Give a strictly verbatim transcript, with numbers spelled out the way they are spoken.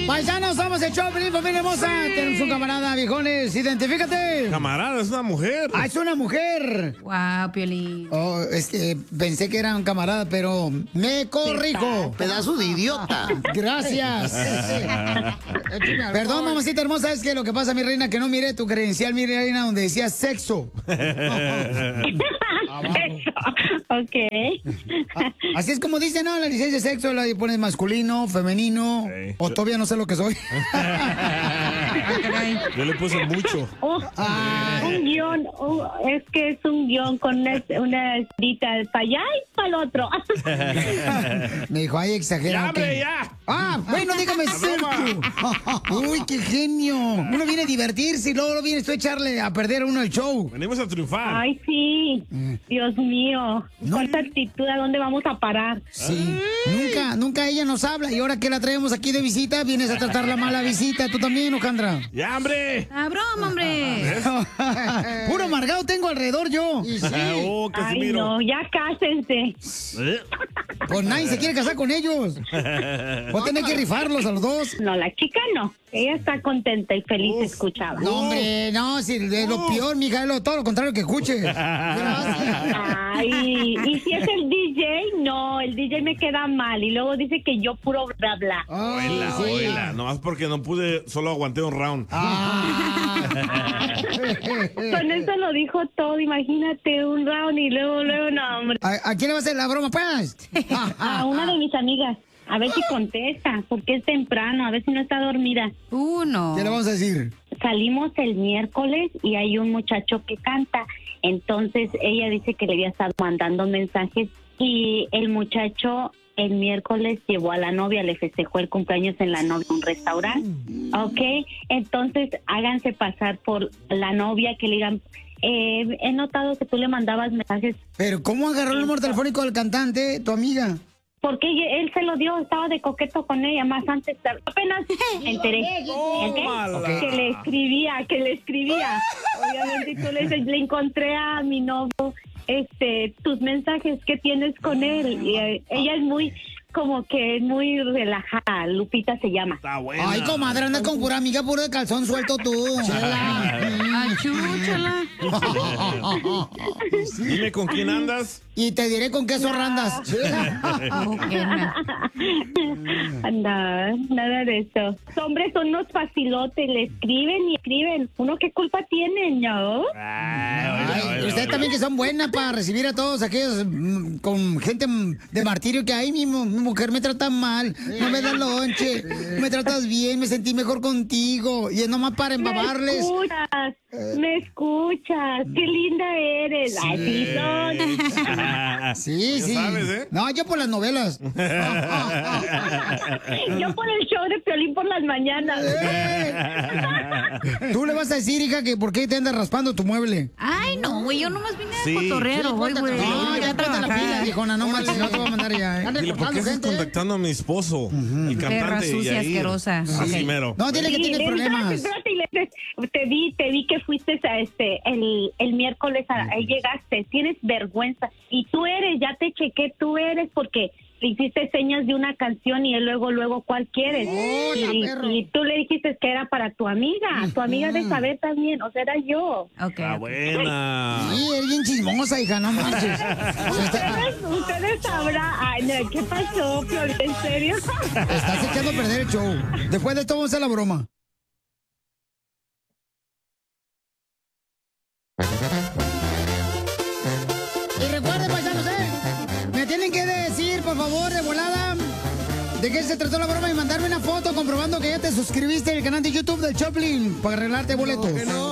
Paisanos, somos el Choplin, familia hermosa. Tenemos un camarada, viejones. Identifícate. Camarada, es una mujer. Ah, es una mujer. Wow, Piolín. Oh, es que pensé que era un camarada, pero me corrijo. Pedazo de idiota. Gracias. Perdón, mamacita hermosa, es que lo que pasa, mi reina, que no miré tu credencial, mi reina, donde decía sexo. Ok. Así es como dice, ¿no? La licencia de sexo la pones masculino, femenino, Sí. o todavía no sé lo que soy. Yo le puse mucho. Oh, un guión, oh, es que es un guión con una, una escrita para allá y para el otro. Me dijo, ay, exagerado. ¡Ya, hombre, que- ya! Ah, bueno, dígame sexo. Uy, qué genio. Uno viene a divertirse y luego lo vienes tú a echarle a perder a uno el show. Venimos a triunfar. Ay, sí. Dios mío. No. Con esta actitud, ¿a dónde vamos a parar? Sí. Nunca, nunca ella nos habla. Y ahora que la traemos aquí de visita, vienes a tratar la mala visita. Tú también, Ojandra. ¡Ya, hombre! Ah, broma, hombre. Puro amargado tengo alrededor yo. Oh, Ay, Casimiro. no, ya cásense. ¿Eh? Pues nadie se quiere casar con ellos. Voy a tener que rifarlos a los dos. No, la chica no. Ella está contenta y feliz, Uf. escuchaba. No, hombre, no, si es lo peor, mija, es lo, todo lo contrario que escuches. Gracias. Ay, y si es el D J, no, el D J me queda mal. Y luego dice que yo puro bla bla. Ay, Oíla, sí. oíla. Nomás porque no pude, solo aguanté un round. Ah. Con eso lo dijo todo, imagínate, un round y luego, luego, no, hombre. ¿A, a quién le va a hacer la broma, pues? A una de mis amigas, a ver si contesta, porque es temprano, a ver si no está dormida. Uno. ¿Qué le vamos a decir? Salimos el miércoles y hay un muchacho que canta, entonces ella dice que le había estado mandando mensajes y el muchacho el miércoles llevó a la novia, le festejó el cumpleaños en la novia en un restaurante, ¿ok? Entonces háganse pasar por la novia, que le digan, eh, he notado que tú le mandabas mensajes. Pero ¿cómo agarró el número telefónico del cantante, tu amiga? Porque él se lo dio, estaba de coqueto con ella, más antes, apenas me enteré. ¿ok? Tómala. Que le escribía, que le escribía. Obviamente tú le dices, le encontré a mi novio, este, tus mensajes que tienes con él. Y eh, ella es muy, como que muy relajada, Lupita se llama. Está buena. Ay, comadre, andas con pura amiga, puro de calzón suelto tú. Achúchala. Dime con quién andas. Y te diré con qué zorrandas. Oh, qué na- Nada, nada de eso. Los hombres son unos facilotes, le escriben y escriben. ¿Uno qué culpa tiene, no? Ay, ustedes también que son buenas para recibir a todos aquellos mm, con gente mm, de martirio que hay, mi, mu- mi mujer me trata mal, no me da lonche, me tratas bien, me sentí mejor contigo. Y es nomás para Me embabarles. escuchas, me escuchas, qué linda eres. Ay, sí son. Sí, Ya sí. sabes, ¿eh? No, yo por las novelas. Yo por el show de Piolín por las mañanas. Tú le vas a decir, hija, que por qué te andas raspando tu mueble. Ay, no, güey, yo nomás vine Sí. de cotorrero, güey, güey. No, ya trata la pila, viejona, no mal, si no te voy a mandar ya. ¿eh? Dile, ¿por qué estás contactando a mi esposo? El Perra cantante. sucia, Yair? asquerosa. Así Ok. mero. No, dile que Sí, tienes espérate, problemas. espérate, y le dices, te vi, te vi que fuiste a este el, el miércoles, a- ahí llegaste, tienes vergüenza y tú eres, ya te chequé, tú eres porque le hiciste señas de una canción y él luego, luego, ¿cuál quieres? Hola, y, perro. y tú le dijiste que era para tu amiga, tu amiga de saber también, o sea, era yo. Ok. Está buena. Sí, eres bien chismosa, hija, no manches. Ustedes, ustedes sabrán, ay, no, ¿qué pasó, Piolín? ¿En serio? Estás echando a perder el show. Después de esto vamos a hacer la broma. Y recuerden, paisanos, ¿eh? Me tienen que decir, por favor, de volada, de qué se trató la broma y mandarme una foto comprobando que ya te suscribiste al canal de YouTube del Choplin para arreglarte boletos.